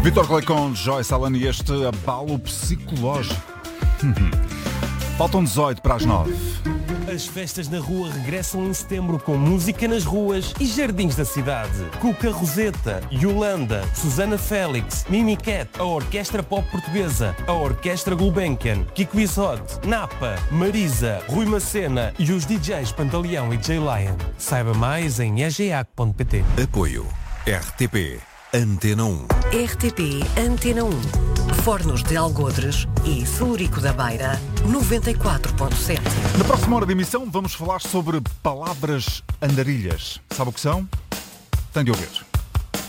Vítor Clay com Joyce Allen e este abalo psicológico. Faltam 18 para as 9. As festas na rua regressam em setembro com música nas ruas e jardins da cidade. Cuca Roseta, Yolanda, Susana Félix, Mimi Cat, a Orquestra Pop Portuguesa, a Orquestra Gulbenkian, Kiko Isote, Napa, Marisa, Rui Macena e os DJs Pantaleão e J-Lion. Saiba mais em egeac.pt. Apoio RTP Antena 1. RTP Antena 1. Fornos de Algodres e Celurico da Beira 94.7. Na próxima hora de emissão vamos falar sobre palavras andarilhas. Sabe o que são? Tem de ouvir.